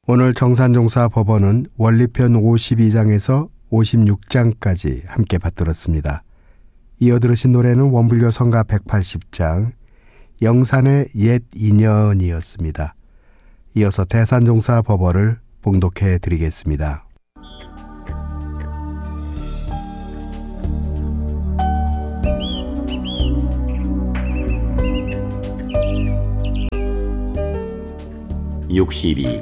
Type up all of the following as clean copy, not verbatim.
오늘 정산종사 법원은 원리편 52장에서 56장까지 함께 받들었습니다. 이어 들으신 노래는 원불교 성가 180장 영산의 옛 인연이었습니다. 이어서 대산종사 법어를 봉독해 드리겠습니다. (62)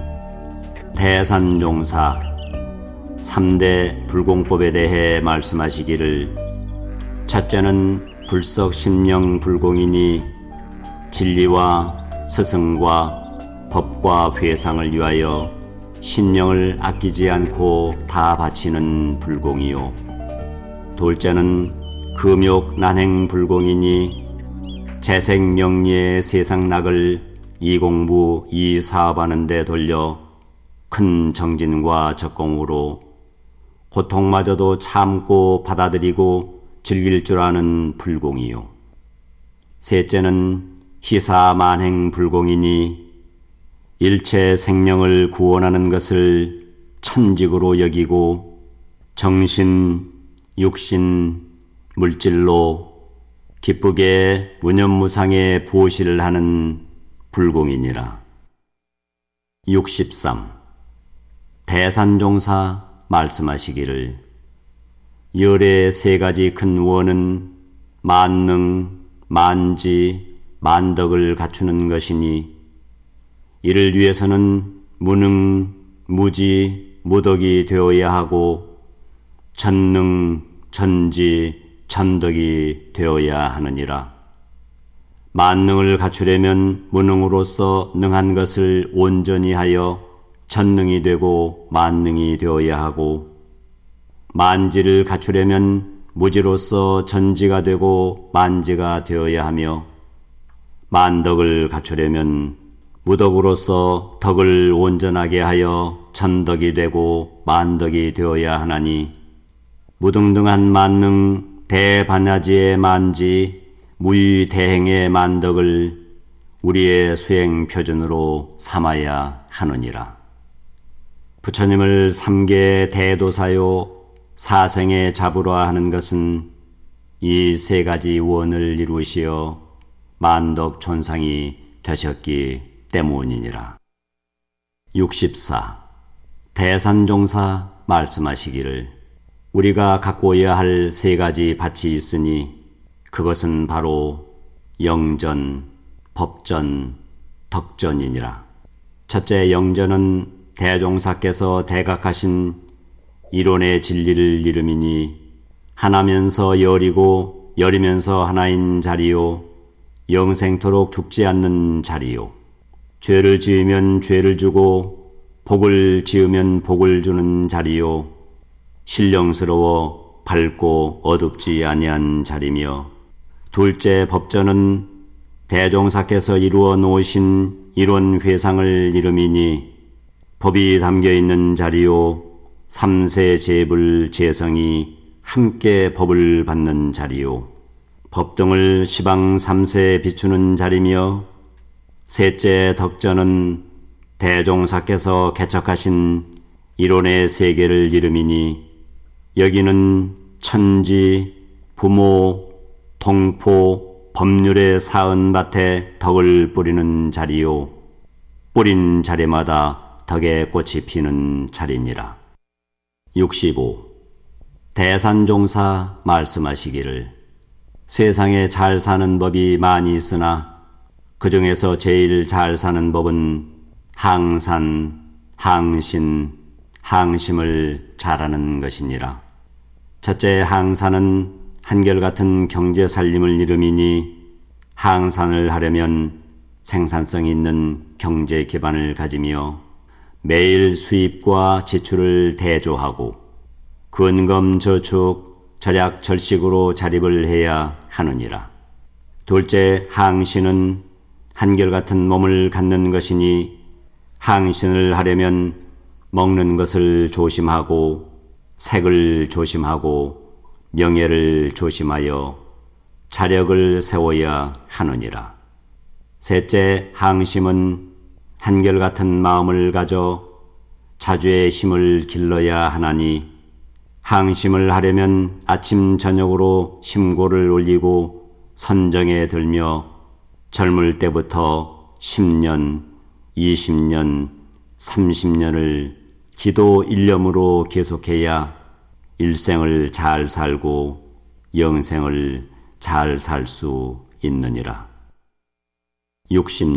대산종사 3대 불공법에 대해 말씀하시기를, 첫째는 불석신령 불공이니 진리와 스승과 법과 회상을 위하여 신령을 아끼지 않고 다 바치는 불공이요, 둘째는 금욕 난행 불공이니 재생명리의 세상락을 이 공부 이 사업하는 데 돌려 큰 정진과 적공으로 고통마저도 참고 받아들이고 즐길 줄 아는 불공이요, 셋째는 희사만행 불공이니 일체 생명을 구원하는 것을 천직으로 여기고 정신, 육신, 물질로 기쁘게 무념무상의 보시를 하는 불공이니라. 63. 대산종사 말씀하시기를, 열의 세 가지 큰 원은 만능, 만지, 만덕을 갖추는 것이니 이를 위해서는 무능, 무지, 무덕이 되어야 하고 전능, 전지, 전덕이 되어야 하느니라. 만능을 갖추려면 무능으로서 능한 것을 온전히 하여 전능이 되고 만능이 되어야 하고, 만지를 갖추려면 무지로서 전지가 되고 만지가 되어야 하며, 만덕을 갖추려면 무덕으로서 덕을 온전하게 하여 전덕이 되고 만덕이 되어야 하나니, 무등등한 만능 대반야지의 만지 무위대행의 만덕을 우리의 수행 표준으로 삼아야 하느니라. 부처님을 3계 대도사요 사생에 잡으라 하는 것은 이 세 가지 원을 이루시어 만덕 존상이 되셨기 때문이니라. 64. 대산종사 말씀하시기를, 우리가 갖고야 할 세 가지 밭이 있으니 그것은 바로 영전, 법전, 덕전이니라. 첫째 영전은 대종사께서 대각하신 이론의 진리를 이름이니 하나면서 열이고 열이면서 하나인 자리요, 영생토록 죽지 않는 자리요, 죄를 지으면 죄를 주고 복을 지으면 복을 주는 자리요, 신령스러워 밝고 어둡지 아니한 자리며, 둘째 법전은 대종사께서 이루어 놓으신 이론 회상을 이름이니 법이 담겨있는 자리요, 삼세 제불 제성이 함께 법을 받는 자리요, 법등을 시방 삼세에 비추는 자리며, 셋째 덕전은 대종사께서 개척하신 이론의 세계를 이름이니 여기는 천지, 부모, 동포, 법률의 사은밭에 덕을 뿌리는 자리요, 뿌린 자리마다 덕의 꽃이 피는 자리니라. 65. 대산종사 말씀하시기를, 세상에 잘 사는 법이 많이 있으나 그 중에서 제일 잘 사는 법은 항산, 항신, 항심을 잘하는 것이니라. 첫째 항산은 한결같은 경제 살림을 이름이니 항산을 하려면 생산성 있는 경제 기반을 가지며 매일 수입과 지출을 대조하고 근검 저축, 절약 절식으로 자립을 해야 하느니라. 둘째 항신은 한결같은 몸을 갖는 것이니 항신을 하려면 먹는 것을 조심하고 색을 조심하고 명예를 조심하여 자력을 세워야 하느니라. 셋째 항심은 한결같은 마음을 가져 자주의 힘을 길러야 하나니 항심을 하려면 아침 저녁으로 심고를 올리고 선정에 들며 젊을 때부터 10년, 20년, 30년을 기도 일념으로 계속해야 일생을 잘 살고 영생을 잘 살 수 있느니라. 60년